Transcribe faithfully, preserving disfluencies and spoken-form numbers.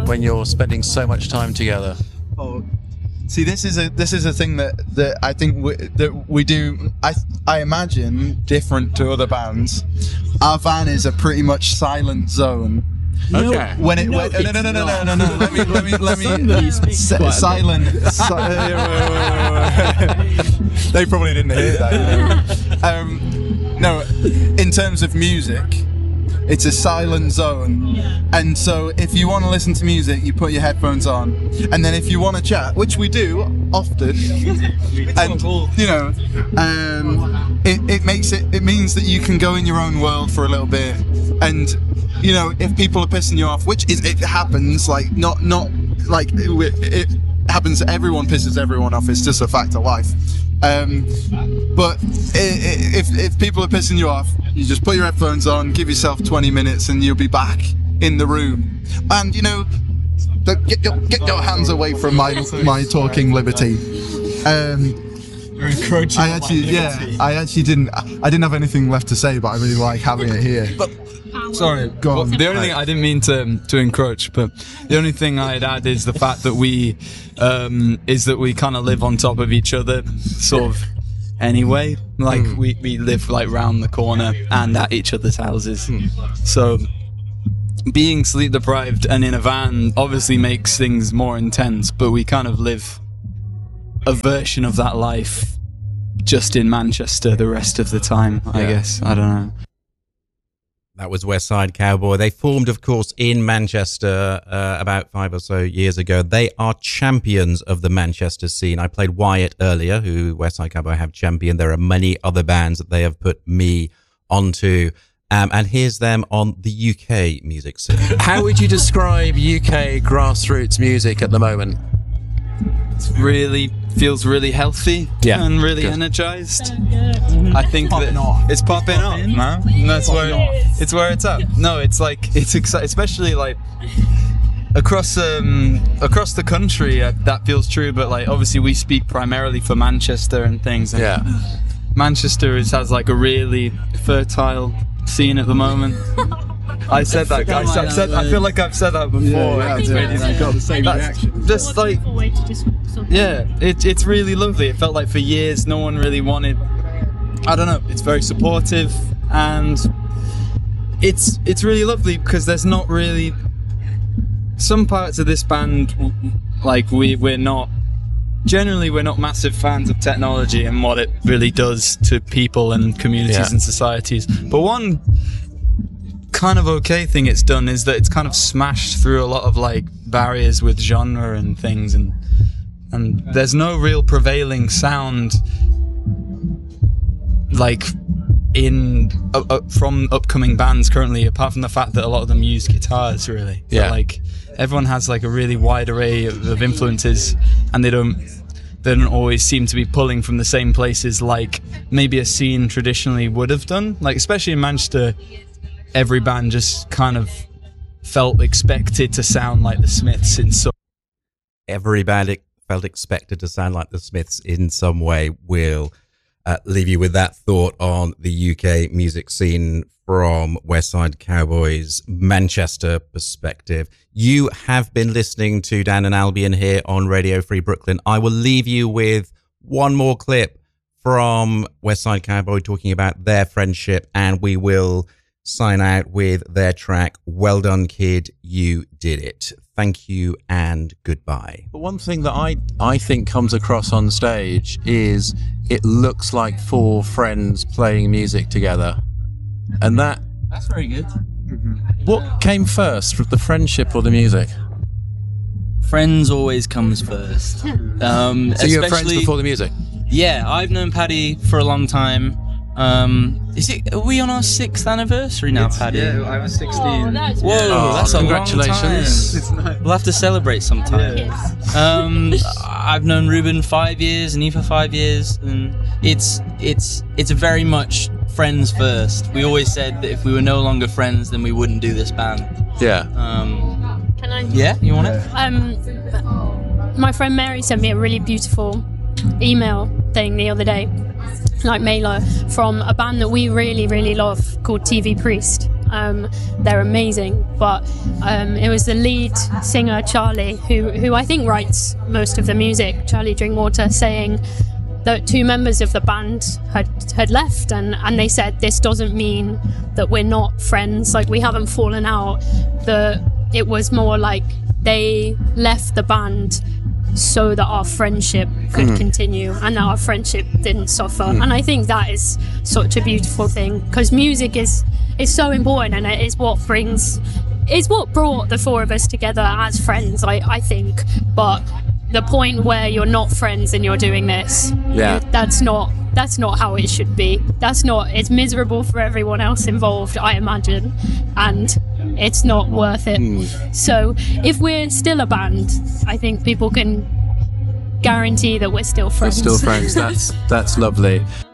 when you're spending so much time together? Oh, see, this is a this is a thing that, that I think we, that we do. I I imagine different to other bands. Our van is a pretty much silent zone. Okay. When it No, when, no, no, no, no, no, no, no. Let me let me let me. Somebody speaks Si- quite a bit. silent. Si- wait, wait, wait, wait. They probably didn't hear that. um, no, in terms of music, it's a silent zone, and so if you want to listen to music, you put your headphones on, and then if you want to chat, which we do often, and you know, um, it, it makes it it means that you can go in your own world for a little bit, and you know, if people are pissing you off, which is it happens, like not not like it, it happens, everyone pisses everyone off. It's just a fact of life. Um, but i- i- if if people are pissing you off, you just put your headphones on, give yourself twenty minutes, and you'll be back in the room. And you know, the, get your get your hands away from my my talking liberty. Um, You're encroaching I on actually, my yeah, liberty. I actually didn't. I didn't have anything left to say, but I really like having it here. Sorry, Go well, on. the only thing I didn't mean to to encroach, but the only thing I'd add is the fact that we um, is that we kind of live on top of each other, sort of. Anyway, like Mm. we, we live like round the corner and at each other's houses, so being sleep deprived and in a van obviously makes things more intense. But we kind of live a version of that life just in Manchester the rest of the time. I Yeah. guess I don't know. That was West Side Cowboy. They formed, of course, in Manchester uh, about five or so years ago. They are champions of the Manchester scene. I played Wyatt earlier, who West Side Cowboy have championed. There are many other bands that they have put me onto. Um, and here's them on the U K music scene. How would you describe U K grassroots music at the moment? It's really feels really healthy Yeah, and really good. energized. I think that it's popping up, man. And that's where it's where it's at. No, it's like it's exci- especially like across um across the country. Uh, that feels true, but like obviously we speak primarily for Manchester and things. And Yeah. Manchester is, has like a really fertile scene at the moment. I said that. I, I've said. I feel like I've said that before. Yeah, yeah, yeah. I got the same That's reaction. just like, yeah, it, it's really lovely. It felt like for years no one really wanted. I don't know. It's very supportive, and it's it's really lovely because there's not really some parts of this band, like we we're not. Generally, we're not massive fans of technology and what it really does to people and communities Yeah. and societies. But one kind of okay thing it's done is that it's kind of smashed through a lot of like barriers with genre and things, and and there's no real prevailing sound like in uh, uh, from upcoming bands currently, apart from the fact that a lot of them use guitars really. But, Yeah. like everyone has like a really wide array of, of influences, and they don't they don't always seem to be pulling from the same places like maybe a scene traditionally would have done. Like especially in Manchester, every band just kind of felt expected to sound like the Smiths in some. Every band it felt expected to sound like the Smiths in some way. We'll uh, leave you with that thought on the U K music scene from West Side Cowboys' Manchester perspective. You have been listening to Dan and Albion here on Radio Free Brooklyn. I will leave you with one more clip from West Side Cowboy talking about their friendship, and we will sign out with their track, Well Done Kid, You Did It. Thank you and goodbye. But one thing that I, I think comes across on stage is it looks like four friends playing music together. And that, That's very good. what came first, the friendship or the music? Friends always comes first. Um, So you were friends especially- before the music? Yeah, I've known Paddy for a long time. Um, is it? Are we on our sixth anniversary now, Paddy? I was sixteen. Whoa, Oh, that's a long congratulations. time. We'll have to celebrate sometime. Um, I've known Ruben five years and Aoife five years, and it's it's it's very much friends first. We always said that if we were no longer friends, then we wouldn't do this band. Yeah. Um, Can I? yeah, you want it? Um, my friend Mary sent me a really beautiful email thing the other day, like mailer, from a band that we really, really love called T V Priest. Um, they're amazing, but um, it was the lead singer Charlie, who who I think writes most of the music, Charlie Drinkwater, saying that two members of the band had had left, and and they said this doesn't mean that we're not friends, like we haven't fallen out. The it was more like they left the band so that our friendship could mm. continue and that our friendship didn't suffer. Mm. And I think that is such a beautiful thing, because music is is so important, and it is what brings is what brought the four of us together as friends, I, I think. But the point where you're not friends and you're doing this, yeah, that's not that's not how it should be. That's not it's miserable for everyone else involved, I imagine, and it's not worth it. Mm. So if we're still a band, I think people can guarantee that we're still friends. We're still friends. That's that's lovely.